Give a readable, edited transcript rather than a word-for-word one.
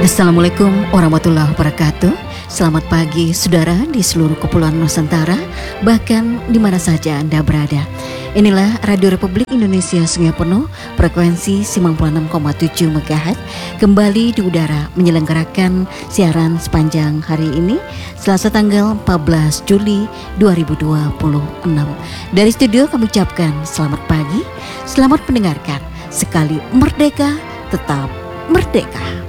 Assalamualaikum warahmatullahi wabarakatuh. Selamat pagi saudara di seluruh kepulauan Nusantara, bahkan di mana saja Anda berada. Inilah Radio Republik Indonesia Sungai Penuh, frekuensi 96,7 MHz, kembali di udara menyelenggarakan siaran sepanjang hari ini, Selasa tanggal 14 Juli 2026. Dari studio kami ucapkan selamat pagi, selamat mendengarkan. Sekali merdeka, tetap merdeka.